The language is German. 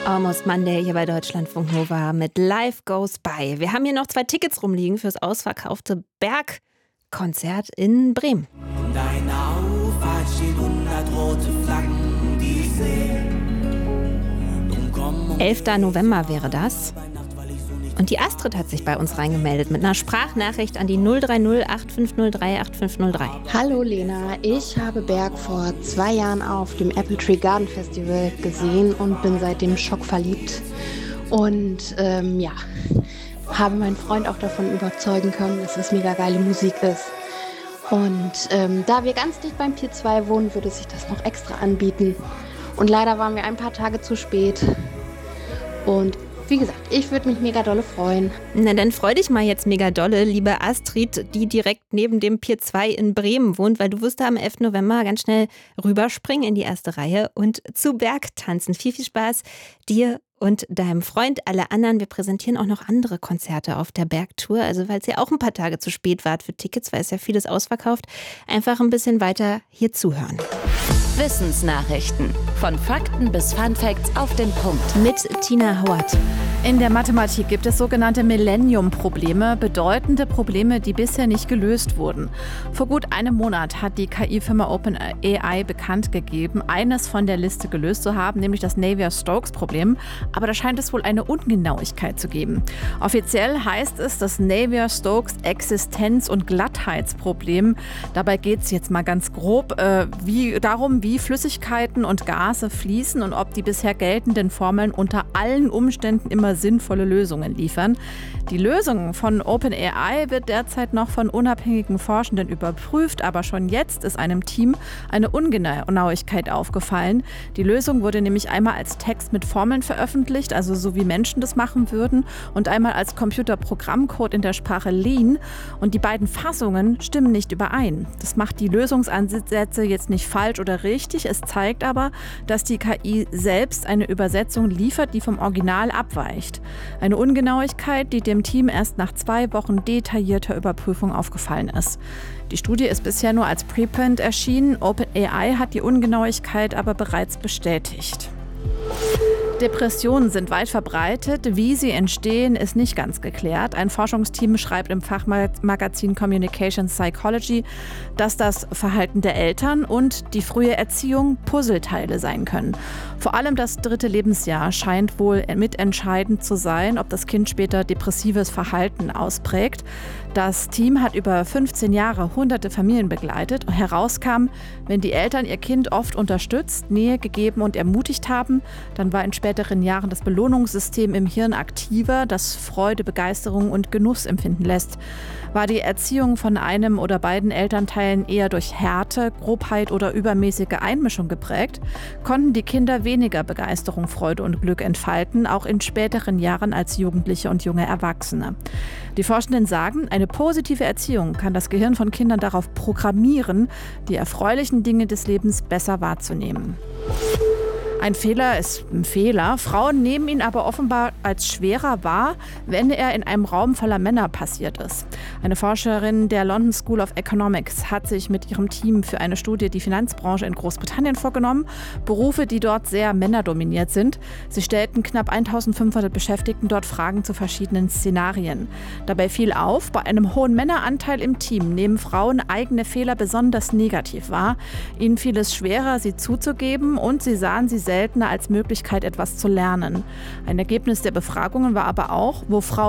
Almost Monday hier bei Deutschlandfunk Nova mit Life Goes By. Wir haben hier noch 2 Tickets rumliegen fürs ausverkaufte Bergkonzert in Bremen. In deiner Auffahrt stehen 100 rote Flaggen, die ich sehe. 11. November wäre das. Und die Astrid hat sich bei uns reingemeldet mit einer Sprachnachricht an die 030 8503 8503. Hallo Lena, ich habe Berg vor 2 Jahren auf dem Apple Tree Garden Festival gesehen und bin seitdem schockverliebt. Und habe meinen Freund auch davon überzeugen können, dass es mega geile Musik ist. Und da wir ganz dicht beim Pier 2 wohnen, würde sich das noch extra anbieten. Und leider waren wir ein paar Tage zu spät. Und wie gesagt, ich würde mich mega dolle freuen. Na, dann freu dich mal jetzt mega dolle, liebe Astrid, die direkt neben dem Pier 2 in Bremen wohnt, weil du wirst da am 11. November ganz schnell rüberspringen in die erste Reihe und zu Berg tanzen. Viel, viel Spaß dir und deinem Freund, alle anderen. Wir präsentieren auch noch andere Konzerte auf der Bergtour. Also falls ihr auch ein paar Tage zu spät wart für Tickets, weil es ja vieles ausverkauft, einfach ein bisschen weiter hier zuhören. Wissensnachrichten. Von Fakten bis Funfacts auf den Punkt. Mit Tina Howard. In der Mathematik gibt es sogenannte Millennium-Probleme, bedeutende Probleme, die bisher nicht gelöst wurden. Vor gut einem Monat hat die KI-Firma OpenAI bekannt gegeben, eines von der Liste gelöst zu haben, nämlich das Navier-Stokes-Problem. Aber da scheint es wohl eine Ungenauigkeit zu geben. Offiziell heißt es das Navier-Stokes-Existenz- und Glattheitsproblem. Dabei geht es jetzt mal ganz grob darum, wie Flüssigkeiten und Gase fließen und ob die bisher geltenden Formeln unter allen Umständen immer sinnvolle Lösungen liefern. Die Lösung von OpenAI wird derzeit noch von unabhängigen Forschenden überprüft, aber schon jetzt ist einem Team eine Ungenauigkeit aufgefallen. Die Lösung wurde nämlich einmal als Text mit Formeln veröffentlicht, also so wie Menschen das machen würden, und einmal als Computerprogrammcode in der Sprache Lean. Und die beiden Fassungen stimmen nicht überein. Das macht die Lösungsansätze jetzt nicht falsch oder richtig. Es zeigt aber, dass die KI selbst eine Übersetzung liefert, die vom Original abweicht. Eine Ungenauigkeit, die dem Team erst nach 2 Wochen detaillierter Überprüfung aufgefallen ist. Die Studie ist bisher nur als Preprint erschienen. OpenAI hat die Ungenauigkeit aber bereits bestätigt. Depressionen sind weit verbreitet. Wie sie entstehen, ist nicht ganz geklärt. Ein Forschungsteam schreibt im Fachmagazin Communication Psychology, dass das Verhalten der Eltern und die frühe Erziehung Puzzleteile sein können. Vor allem das 3. Lebensjahr scheint wohl mitentscheidend zu sein, ob das Kind später depressives Verhalten ausprägt. Das Team hat über 15 Jahre hunderte Familien begleitet. Herauskam, wenn die Eltern ihr Kind oft unterstützt, Nähe gegeben und ermutigt haben, dann war in späteren Jahren das Belohnungssystem im Hirn aktiver, das Freude, Begeisterung und Genuss empfinden lässt. War die Erziehung von einem oder beiden Elternteilen eher durch Härte, Grobheit oder übermäßige Einmischung geprägt, konnten die Kinder weniger Begeisterung, Freude und Glück entfalten, auch in späteren Jahren als Jugendliche und junge Erwachsene. Die Forschenden sagen, eine positive Erziehung kann das Gehirn von Kindern darauf programmieren, die erfreulichen Dinge des Lebens besser wahrzunehmen. Ein Fehler ist ein Fehler. Frauen nehmen ihn aber offenbar als schwerer wahr, wenn er in einem Raum voller Männer passiert ist. Eine Forscherin der London School of Economics hat sich mit ihrem Team für eine Studie die Finanzbranche in Großbritannien vorgenommen. Berufe, die dort sehr männerdominiert sind. Sie stellten knapp 1500 Beschäftigten dort Fragen zu verschiedenen Szenarien. Dabei fiel auf, bei einem hohen Männeranteil im Team nehmen Frauen eigene Fehler besonders negativ wahr. Ihnen fiel es schwerer, sie zuzugeben, und sie sahen sie seltener als Möglichkeit, etwas zu lernen. Ein Ergebnis der Befragungen war aber auch, wo Frauen